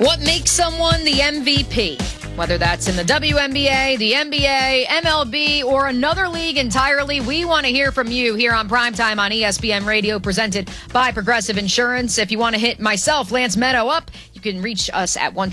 What makes someone the MVP? Whether that's in the WNBA, the NBA, MLB, or another league entirely, we want to hear from you here on Primetime on ESPN Radio, presented by Progressive Insurance. If you want to hit myself, Lance Meadow, up, you can reach us at 1